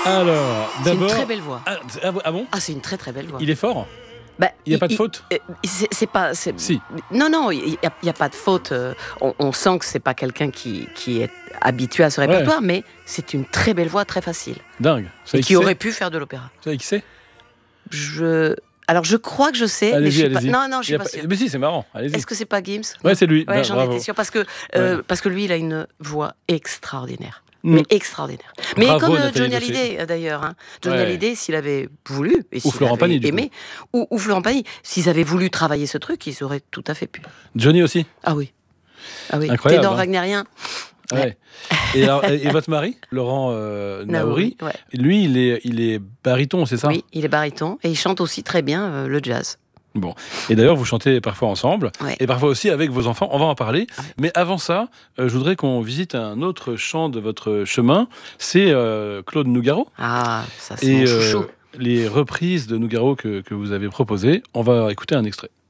Alors, C'est une d'abord... très belle voix. Ah bon? Ah, c'est une très très belle voix. Il est fort? Bah, Il n'y a pas de faute? C'est pas. Si. Non, il y a pas de faute. On sent que c'est pas quelqu'un qui est habitué à ce répertoire, mais c'est une très belle voix, très facile. Dingue. Et qui aurait pu faire de l'opéra. Vous savez qui c'est? Alors, je crois que je sais, mais je suis allez-y. pas. Non, je suis pas sûre. Mais si, c'est marrant. Allez-y. Est-ce que c'est pas Gims? Ouais, c'est lui. Ouais, j'en Bravo. étais sûre parce que lui, il a une voix extraordinaire. Mm. Mais extraordinaire. Mais Bravo, comme Nathalie Johnny Dossé. Hallyday d'ailleurs. Hein. Johnny Ouais. Hallyday, s'il avait voulu, et Ou s'il Florent avait Pagny, du aimé, ou Florent Pagny, s'ils avaient voulu travailler ce truc, ils auraient tout à fait pu. Johnny aussi. Ah oui. Incroyable, Ténor hein. wagnérien. Ouais. Et votre mari, Laurent Naouri, ouais. lui, il est baryton, c'est ça? Oui, il est baryton et il chante aussi très bien le jazz. Bon. Et d'ailleurs, vous chantez parfois ensemble, Ouais. et parfois aussi avec vos enfants. On va en parler. Ouais. Mais avant ça, je voudrais qu'on visite un autre chant de votre chemin. C'est Claude Nougaro. Ah, ça c'est Et mon chouchou. les reprises de Nougaro que vous avez proposées. On va écouter un extrait.